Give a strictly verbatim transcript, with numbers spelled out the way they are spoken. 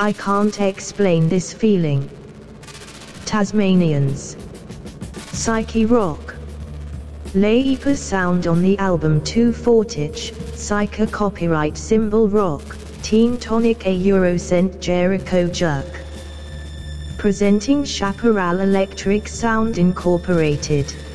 I can't explain this feeling. Tasmanians. Psyche rock. Leipa sound on the album Two Fortich, Psyche copyright symbol rock, Teen Tonic a Eurocent Jericho Jerk. Presenting Chaparral Electric Sound Incorporated.